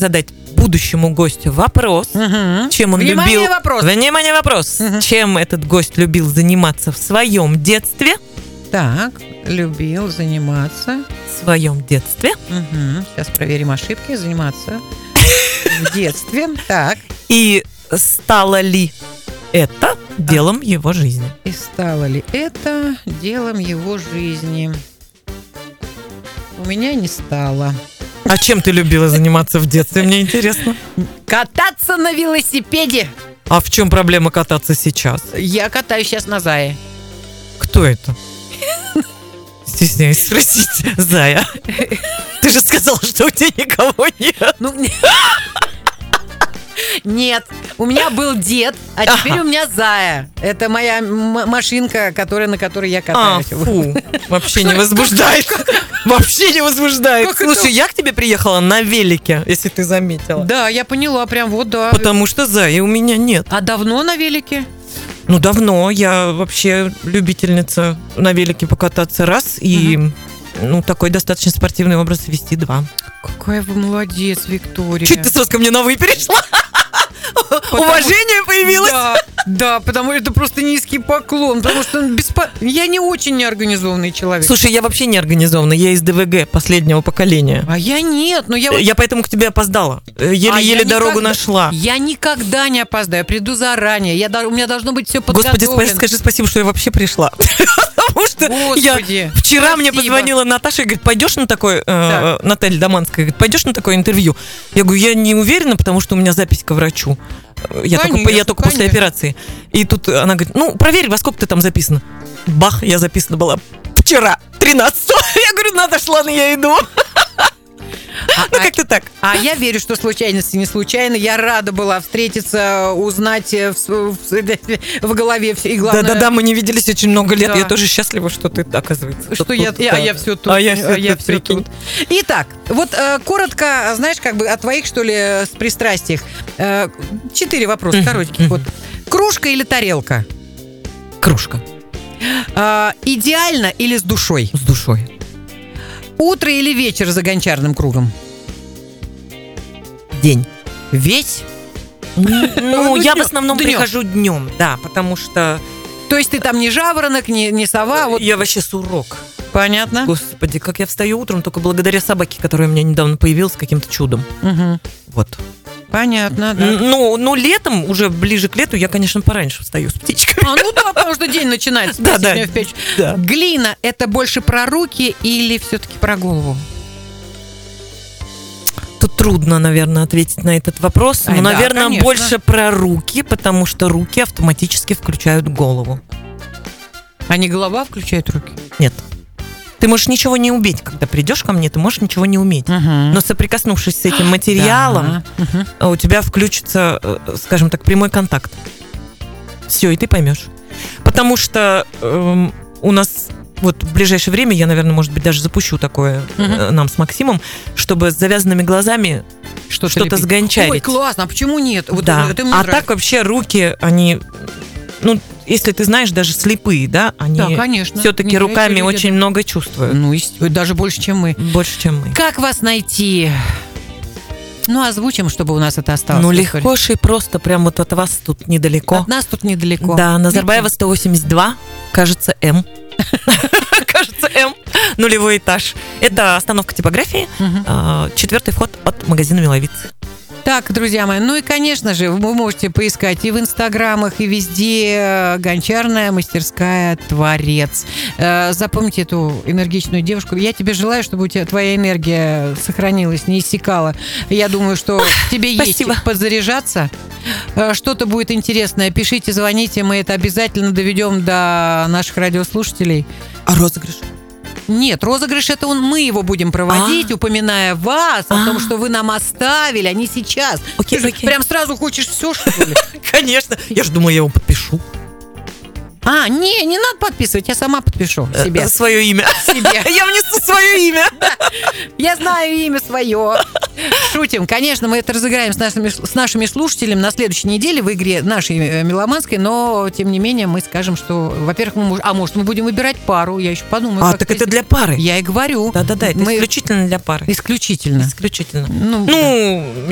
задать будущему гостю вопрос, чем он Внимание, любил... вопрос. Внимание, вопрос. Чем этот гость любил заниматься в своем детстве? Так, любил заниматься. В своем детстве. Сейчас проверим ошибки. Заниматься в детстве. Так. И стало ли это делом его жизни? И стало ли это делом его жизни? У меня не стало. А чем ты любила заниматься в детстве, мне интересно? Кататься на велосипеде. А в чем проблема кататься сейчас? Я катаюсь сейчас на Зае. Кто это? Стесняюсь спросить. Зая, ты же сказал, что у тебя никого нет. Нет, у меня был дед, а теперь у меня Зая. Это моя машинка, на которой я катаюсь. Фу, вообще не возбуждает. Вообще не возбуждает. Слушай, я к тебе приехала на велике, если ты заметила. Да, я поняла, прям вот да. Потому что Зая у меня нет. А давно на велике? Ну, давно. Я вообще любительница на велике покататься раз и... такой достаточно спортивный образ вести два. Какая вы молодец, Виктория. Чуть ты сразу ко мне на «вы» перешла? Уважение появилось? Да, потому что это просто низкий поклон, потому что я не очень неорганизованный человек. Слушай, я вообще не организованный, я из ДВГ последнего поколения. А я нет, но Я поэтому к тебе опоздала. Еле-еле дорогу нашла. Я никогда не опоздаю, я приду заранее, у меня должно быть все подготовлено. Господи, скажи спасибо, что я вообще пришла. Потому что вчера мне позвонила Наташа и говорит, пойдешь на такой, Наталья Доманская, говорит, пойдешь на такое интервью? Я говорю, я не уверена, потому что у меня запись к врачу. Я только после операции. И тут она говорит, проверь, во сколько ты там записана. Бах, я записана была вчера, 13-го. Я говорю, Наташа, ладно, я иду. Как-то так. А я верю, что случайности не случайны. Я рада была встретиться, узнать в голове все. И главное... Да-да-да, мы не виделись очень много лет. Да. Я тоже счастлива, что ты, оказывается. Что я все тут. Я все тут. Итак, вот коротко, знаешь, о твоих, что ли, с пристрастиях. 4 вопроса коротеньких. Вот. Кружка или тарелка? Кружка. Идеально или с душой? С душой. Утро или вечер за гончарным кругом? День. Весь? Я в основном прихожу днем, да, потому что... То есть ты там не жаворонок, не сова? Я вообще сурок. Понятно. Господи, как я встаю утром только благодаря собаке, которая у меня недавно появилась каким-то чудом. Вот. Понятно, да. Летом, уже ближе к лету, я, конечно, пораньше встаю с птичками. Потому что день начинается. Да. Глина – это больше про руки или все-таки про голову? Тут трудно, наверное, ответить на этот вопрос. Но, наверное, больше про руки, потому что руки автоматически включают голову. А не голова включает руки? Нет. Ты можешь ничего не уметь, когда придешь ко мне, ты можешь ничего не уметь. Но соприкоснувшись с этим материалом, у тебя включится, скажем так, прямой контакт. Все, и ты поймешь. Потому что у нас вот в ближайшее время, я, наверное, может быть, даже запущу такое нам с Максимом, чтобы с завязанными глазами что-то сгончарить. Ой, классно, а почему нет? Вот да. Это мне нравится. Так вообще руки, они... если ты знаешь, даже слепые, да, они все-таки руками очень много чувствуют. Даже больше, чем мы. Больше, чем мы. Как вас найти? Озвучим, чтобы у нас это осталось. Легко и просто, прям вот от вас тут недалеко. От нас тут недалеко. Да, Назарбаева 182, кажется, М. Кажется, М. 0-й этаж. Это остановка типографии. 4-й вход от магазина «Миловицы». Так, друзья мои, и, конечно же, вы можете поискать и в инстаграмах, и везде гончарная мастерская «Творец». Запомните эту энергичную девушку. Я тебе желаю, чтобы у тебя твоя энергия сохранилась, не иссякала. Я думаю, что тебе есть подзаряжаться. Что-то будет интересное. Пишите, звоните, мы это обязательно доведем до наших радиослушателей. А розыгрыш? Нет, розыгрыш это мы его будем проводить, упоминая вас о том, что вы нам оставили, а не сейчас. Ты же прям сразу хочешь все, что ли? Конечно. Я же думаю, я его подпишу. Не надо подписывать, я сама подпишу себе. Свое имя. Себе. Я внесу свое имя. Я знаю имя свое. Шутим. Конечно, мы это разыграем с нашими слушателями на следующей неделе в игре нашей меломанской, но, тем не менее, мы скажем, что, во-первых, может, мы будем выбирать пару, я еще подумаю. Так это для пары. Я и говорю. Да, это исключительно для пары. Исключительно. Исключительно.